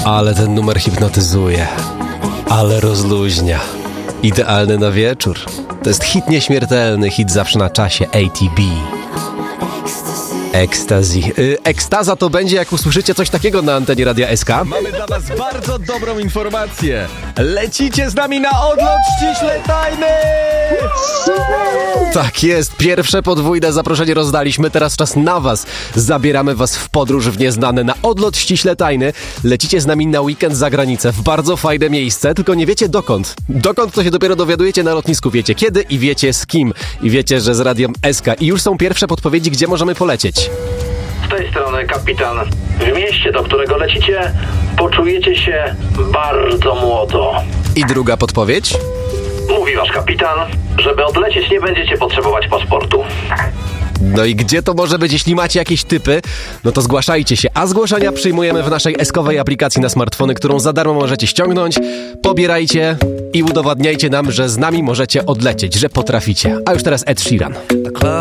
Ale ten numer hipnotyzuje, ale rozluźnia. Idealny na wieczór. To jest hit nieśmiertelny, hit zawsze na czasie, ATB. Ecstasy. Ekstaza to będzie, jak usłyszycie coś takiego na antenie Radia SK. Mamy dla was bardzo dobrą informację. Lecicie z nami na odlot ściśle tajny! Tak jest, pierwsze podwójne zaproszenie rozdaliśmy, teraz czas na was. Zabieramy was w podróż w nieznane, na odlot ściśle tajny. Lecicie z nami na weekend za granicę, w bardzo fajne miejsce, tylko nie wiecie dokąd. Dokąd to się dopiero dowiadujecie na lotnisku, wiecie kiedy i wiecie z kim. I wiecie, że z Radiem SK. I już są pierwsze podpowiedzi, gdzie możemy polecieć. Z tej strony kapitan. W mieście, do którego lecicie, poczujecie się bardzo młodo. I druga podpowiedź? Mówi wasz kapitan, żeby odlecieć nie będziecie potrzebować paszportu. No i gdzie to może być? Jeśli macie jakieś typy, no to zgłaszajcie się. A zgłoszenia przyjmujemy w naszej eskowej aplikacji na smartfony, którą za darmo możecie ściągnąć. Pobierajcie i udowadniajcie nam, że z nami możecie odlecieć, że potraficie. A już teraz Ed Sheeran.